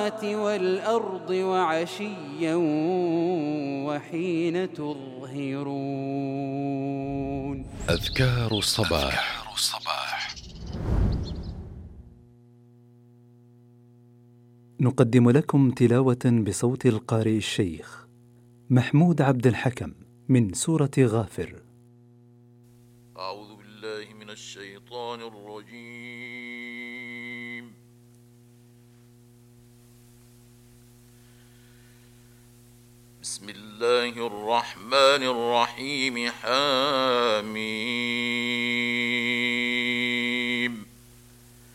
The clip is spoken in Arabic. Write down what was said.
والأرض وعشيا وحين تظهرون. أذكار الصباح. نقدم لكم تلاوة بصوت القارئ الشيخ محمود عبد الحكم من سورة غافر. أعوذ بالله من الشيطان الرجيم. بسم الله الرحمن الرحيم. حميم.